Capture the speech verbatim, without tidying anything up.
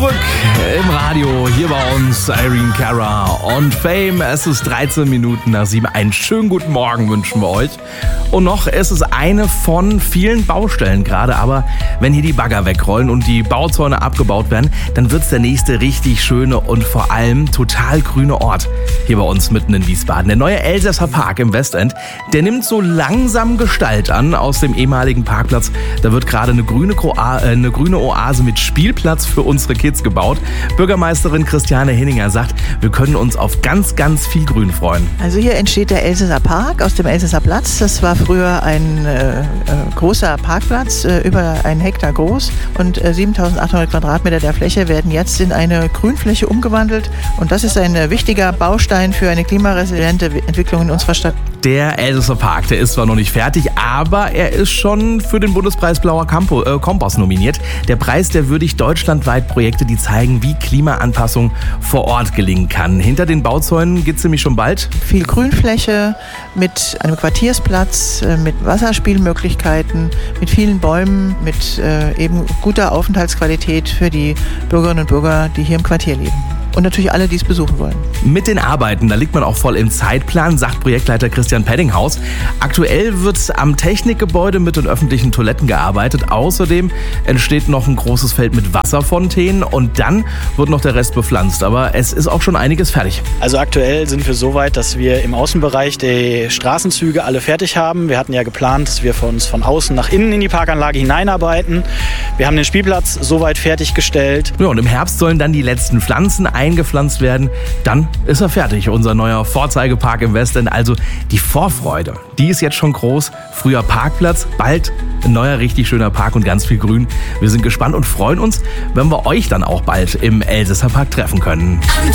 Zurück im Radio, hier bei uns Irene Cara und Fame. Es ist dreizehn Minuten nach sieben. Einen schönen guten Morgen wünschen wir euch. Und noch, es ist eine von vielen Baustellen gerade. Aber wenn hier die Bagger wegrollen und die Bauzäune abgebaut werden, dann wird es der nächste richtig schöne und vor allem total grüne Ort hier bei uns mitten in Wiesbaden. Der neue Elsässer Park im Westend, der nimmt so langsam Gestalt an aus dem ehemaligen Parkplatz. Da wird gerade eine grüne, Kroa- äh, eine grüne Oase mit Spielplatz für unsere Kids gebaut. Bürgermeisterin Christiane Hinninger sagt, wir können uns auf ganz, ganz viel Grün freuen. Also hier entsteht der Elsässer Park aus dem Elsässer Platz. Das war früher ein äh, äh, großer Parkplatz, äh, über einen Hektar groß, und äh, siebentausendachthundert Quadratmeter der Fläche werden jetzt in eine Grünfläche umgewandelt, und das ist ein äh, wichtiger Baustein für eine klimaresiliente Entwicklung in unserer Stadt. Der Elsässer Park, der ist zwar noch nicht fertig, aber er ist schon für den Bundespreis Blauer Campo, äh, Kompass nominiert. Der Preis, der würdigt deutschlandweit Projekte, die zeigen, wie Klimaanpassung vor Ort gelingen kann. Hinter den Bauzäunen geht es nämlich schon bald. Viel Grünfläche mit einem Quartiersplatz, äh, mit Wasserspielmöglichkeiten, mit vielen Bäumen, mit äh, eben guter Aufenthaltsqualität für die Bürgerinnen und Bürger, die hier im Quartier leben. Und natürlich alle, die es besuchen wollen. Mit den Arbeiten, da liegt man auch voll im Zeitplan, sagt Projektleiter Christian Peddinghaus. Aktuell wird am Technikgebäude mit den öffentlichen Toiletten gearbeitet. Außerdem entsteht noch ein großes Feld mit Wasserfontänen und dann wird noch der Rest bepflanzt. Aber es ist auch schon einiges fertig. Also aktuell sind wir so weit, dass wir im Außenbereich die Straßenzüge alle fertig haben. Wir hatten ja geplant, dass wir von uns von außen nach innen in die Parkanlage hineinarbeiten. Wir haben den Spielplatz soweit fertiggestellt. Ja, und im Herbst sollen dann die letzten Pflanzen eingepflanzt werden. Dann ist er fertig, unser neuer Vorzeigepark im Westend. Also die Vorfreude, die ist jetzt schon groß. Früher Parkplatz, bald ein neuer richtig schöner Park und ganz viel Grün. Wir sind gespannt und freuen uns, wenn wir euch dann auch bald im Elsässer Park treffen können.